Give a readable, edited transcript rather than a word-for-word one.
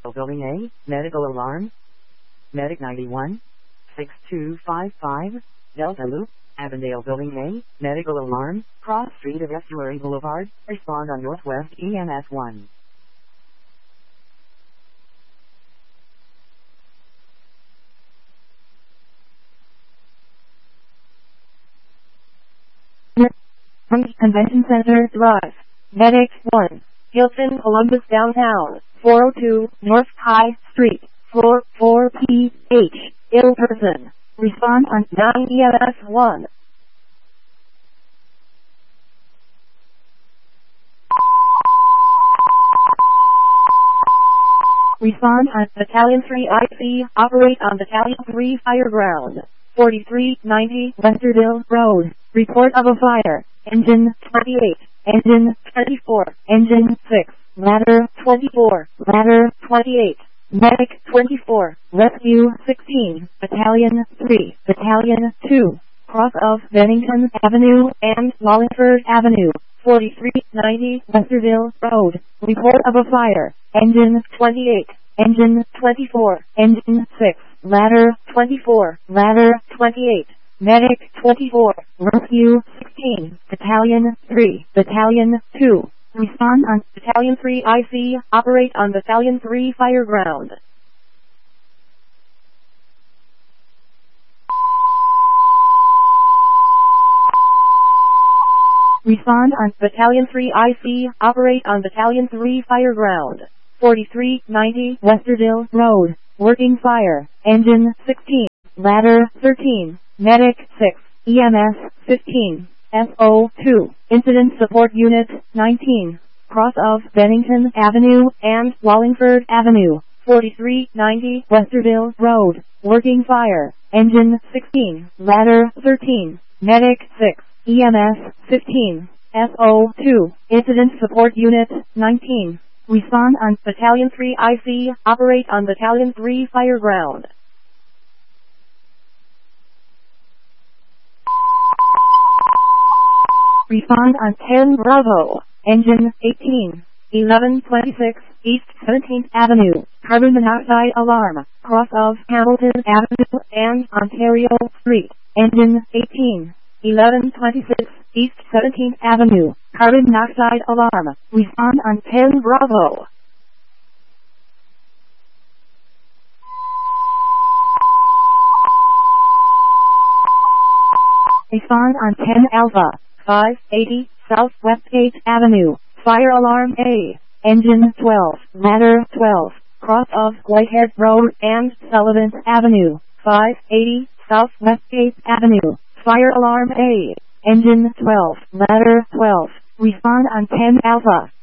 Building A, medical alarm. Medic 91, 6255, Delta Loop, Avondale Building A, medical alarm, cross street of Estuary Boulevard, respond on Northwest EMS 1. From Convention Center Drive, Medic 1, Hilton Columbus Downtown, 402 North High Street, floor 4PH, ill person. Respond on 9 EMS 1. Respond on Battalion 3 IC, operate on Battalion 3 Fire Ground, 4390 Westerville Road. Report of a fire. Engine 28, Engine 24, Engine 6, Ladder 24, Ladder 28, Medic 24, Rescue 16, Battalion 3, Battalion 2, cross of Bennington Avenue and Wallingford Avenue, 4390 Westerville Road. Report of a fire. Engine 28, Engine 24, Engine 6, Ladder 24, Ladder 28, Medic 24, Rescue 16, Battalion 3, Battalion 2. Respond on Battalion 3 IC, operate on Battalion 3 Fire Ground. Respond on Battalion 3 IC, operate on Battalion 3 Fire Ground, 4390 Westerville Road. Working fire. Engine 16, Ladder 13, Medic 6, EMS 15, SO2, Incident Support Unit 19, cross of Bennington Avenue and Wallingford Avenue, 4390 Westerville Road. Working fire. Engine 16, Ladder 13, Medic 6, EMS 15, SO2, Incident Support Unit 19. Respond on Battalion 3 IC, operate on Battalion 3 Fire Ground. Respond on 10 Bravo, Engine 18, 1126 East 17th Avenue, carbon monoxide alarm, cross of Hamilton Avenue and Ontario Street. Engine 18, 1126 East 17th Avenue, carbon monoxide alarm. Respond on 10 Bravo. Respond on 10 Alpha, 580 South Westgate Avenue, fire alarm A. Engine 12, Ladder 12, cross of Whitehead Road and Sullivan Avenue, 580 South Westgate Avenue, fire alarm A. Engine 12, Ladder 12. Respond on 10 Alpha.